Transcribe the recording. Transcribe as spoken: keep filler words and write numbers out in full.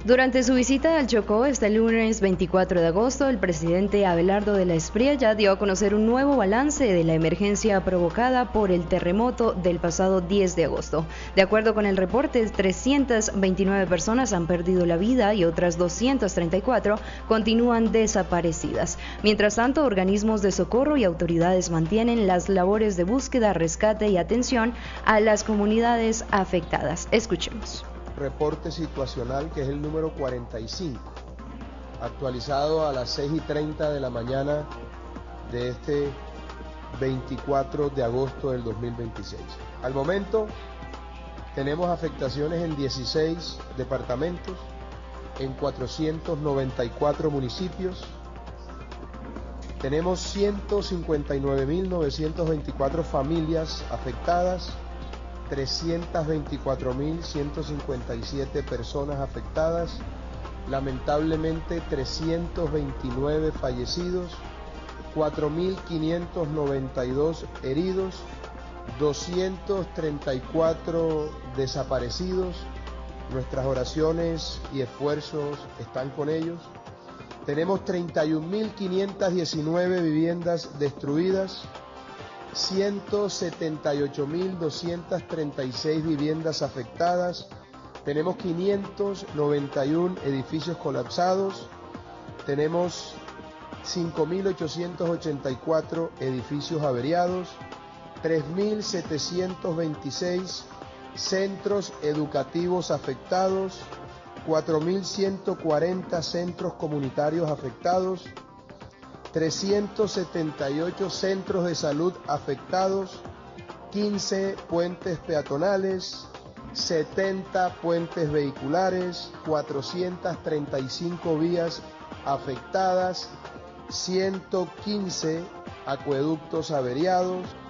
Durante su visita al Chocó este lunes veinticuatro de agosto, el presidente Abelardo de la Espriella dio a conocer un nuevo balance de la emergencia provocada por el terremoto del pasado diez de agosto. De acuerdo con el reporte, trescientas veintinueve personas han perdido la vida y otras doscientas treinta y cuatro continúan desaparecidas. Mientras tanto, organismos de socorro y autoridades mantienen las labores de búsqueda, rescate y atención a las comunidades afectadas. Escuchemos. Reporte situacional, que es el número cuarenta y cinco, actualizado a las seis y treinta de la mañana de este veinticuatro de agosto del dos mil veintiséis. Al momento tenemos afectaciones en dieciséis departamentos, en cuatrocientos noventa y cuatro municipios. Tenemos ciento cincuenta y nueve mil novecientas veinticuatro familias afectadas, trescientas veinticuatro mil ciento cincuenta y siete personas afectadas, lamentablemente trescientos veintinueve fallecidos, cuatro mil quinientos noventa y dos heridos, doscientos treinta y cuatro desaparecidos. Nuestras oraciones y esfuerzos están con ellos. Tenemos treinta y un mil quinientas diecinueve viviendas destruidas, ciento setenta y ocho mil doscientas treinta y seis viviendas afectadas, tenemos quinientos noventa y uno edificios colapsados, tenemos cinco mil ochocientos ochenta y cuatro edificios averiados, tres mil setecientos veintiséis centros educativos afectados, cuatro mil ciento cuarenta centros comunitarios afectados, trescientos setenta y ocho centros de salud afectados, quince puentes peatonales, setenta puentes vehiculares, cuatrocientas treinta y cinco vías afectadas, ciento quince acueductos averiados,